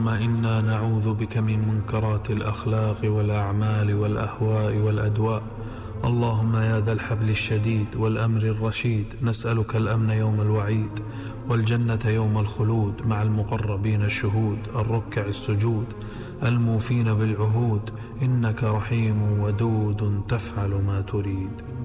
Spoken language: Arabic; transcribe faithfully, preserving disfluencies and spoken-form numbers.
اللهم إنا نعوذ بك من منكرات الأخلاق والأعمال والأهواء والأدواء. اللهم يا ذا الحبل الشديد والأمر الرشيد، نسألك الأمن يوم الوعيد، والجنة يوم الخلود مع المقربين الشهود الركع السجود الموفين بالعهود، إنك رحيم ودود تفعل ما تريد.